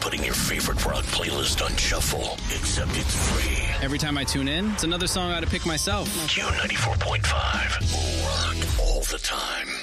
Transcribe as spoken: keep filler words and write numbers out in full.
putting your favorite rock playlist on shuffle, except it's free. Every time I tune in, it's another song I had to pick myself. Q ninety-four point five. Rock all the time.